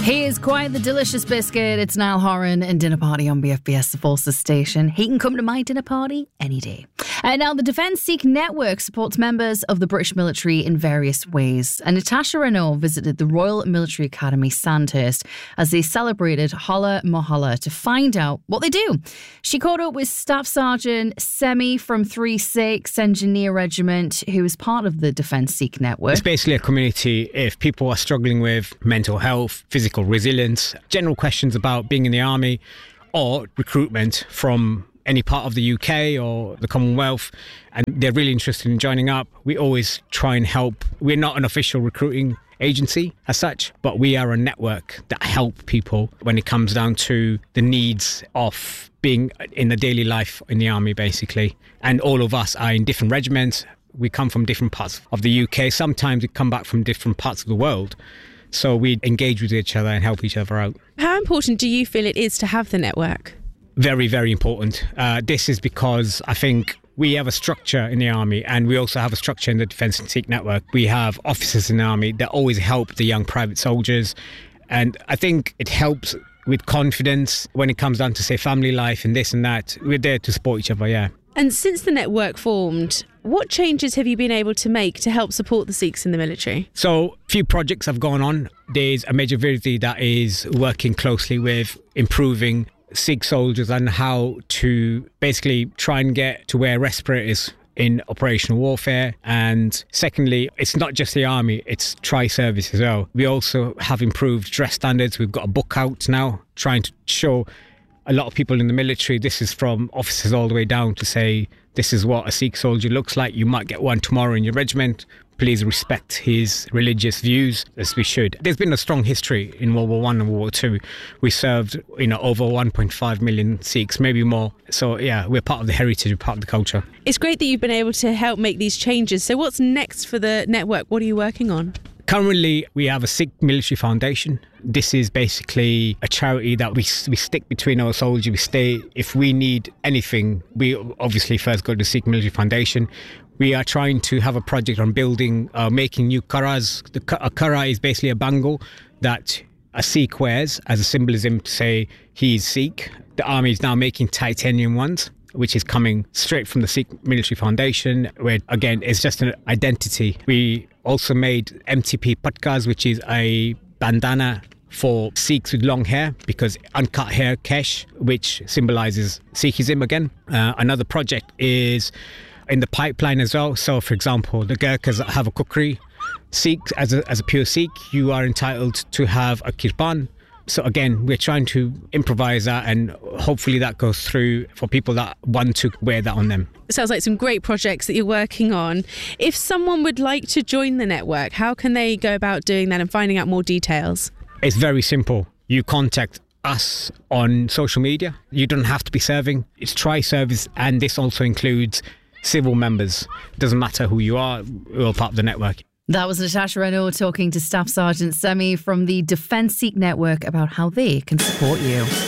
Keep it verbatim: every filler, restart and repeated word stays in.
Here's quite the delicious biscuit. It's Niall Horan and Dinner Party on B F B S, the Forces station. He can come to my dinner party any day. And now the Defence Sikh Network supports members of the British military in various ways. And Natasha Renault visited the Royal Military Academy Sandhurst as they celebrated Holla Mohalla to find out what they do. She caught up with Staff Sergeant Semi from three six Engineer Regiment, who is part of the Defence Sikh Network. It's basically a community if people are struggling with mental health, physical resilience, general questions about being in the army or recruitment from any part of the U K or the Commonwealth, and they're really interested in joining up. We always try and help. We're not an official recruiting agency as such, but we are a network that help people when it comes down to the needs of being in the daily life in the army, basically. And all of us are in different regiments. We come from different parts of the U K. Sometimes we come back from different parts of the world. So we engage with each other and help each other out. How important do you feel it is to have the network? Very, very important. Uh, this is because I think we have a structure in the army, and we also have a structure in the Defence Sikh Network. We have officers in the army that always help the young private soldiers. And I think it helps with confidence when it comes down to, say, family life and this and that. We're there to support each other, yeah. And since the network formed, what changes have you been able to make to help support the Sikhs in the military? So, a few projects have gone on. There's a major Virdi that is working closely with improving Sikh soldiers and how to basically try and get to wear respirators in operational warfare. And secondly, it's not just the army, it's tri-service as well. We also have improved dress standards. We've got a book out now trying to show a lot of people in the military, this is from officers all the way down, to say this is what a Sikh soldier looks like. You might get one tomorrow in your regiment. Please respect his religious views, as we should. There's been a strong history in World War One and World War Two. We served, you know, over one point five million Sikhs, maybe more. So yeah, we're part of the heritage, we're part of the culture. It's great that you've been able to help make these changes. So what's next for the network? What are you working on? Currently, we have a Sikh Military Foundation. This is basically a charity that we we stick between our soldiers. We stay, if we need anything, we obviously first go to the Sikh Military Foundation. We are trying to have a project on building, uh, making new karas. The, a kara is basically a bangle that a Sikh wears as a symbolism to say he is Sikh. The army is now making titanium ones, which is coming straight from the Sikh Military Foundation, where, again, it's just an identity. We also made M T P Patkas, which is a bandana for Sikhs with long hair, because uncut hair kesh, which symbolises Sikhism again. Uh, another project is in the pipeline as well. So, for example, the Gurkhas have a kukri. Sikh, as a, as a pure Sikh, you are entitled to have a kirpan. So again, we're trying to improvise that, and hopefully that goes through for people that want to wear that on them. It sounds like some great projects that you're working on. If someone would like to join the network, how can they go about doing that and finding out more details? It's very simple. You contact us on social media. You don't have to be serving. It's tri-service, and this also includes civil members. It doesn't matter who you are, we're all part of the network. That was Natasha Renault talking to Staff Sergeant Semi from the Defence Sikh Network about how they can support you.